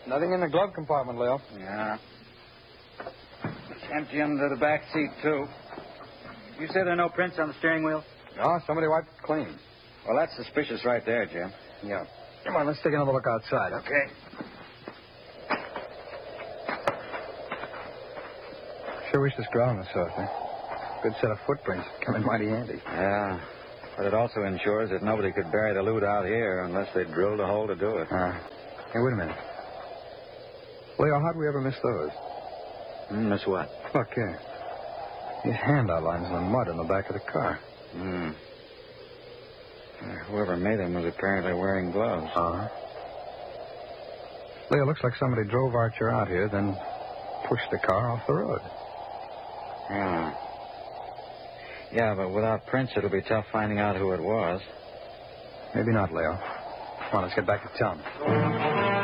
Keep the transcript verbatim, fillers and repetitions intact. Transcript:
Nothing in the glove compartment, Leo. Yeah. It's empty under the back seat, too. You say there are no prints on the steering wheel? No, somebody wiped it clean. Well, that's suspicious right there, Jim. Yeah. Come on, let's take another look outside. Okay. Sure wish this ground was softer. Good set of footprints. Come in mighty handy. Yeah. But it also ensures that nobody could bury the loot out here unless they drilled a hole to do it. Uh, hey, wait a minute. Leo, how'd we ever miss those? Mm, miss what? Look here. These hand outlines in the mud in the back of the car. Hmm. Uh, whoever made them was apparently wearing gloves. Uh-huh. Leo, looks like somebody drove Archer out here, then pushed the car off the road. Yeah. Yeah, but without prints, it'll be tough finding out who it was. Maybe not, Leo. Come on, let's get back to town.